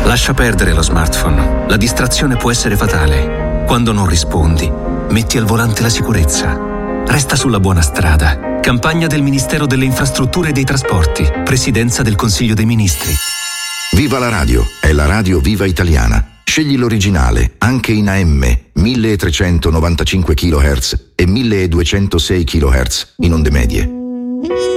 Lascia perdere lo smartphone. La distrazione può essere fatale. Quando non rispondi, metti al volante la sicurezza. Resta sulla buona strada. Campagna del Ministero delle Infrastrutture e dei Trasporti. Presidenza del Consiglio dei Ministri. Viva la radio, è la radio viva italiana. Scegli l'originale, anche in AM, 1395 kHz e 1206 kHz in onde medie.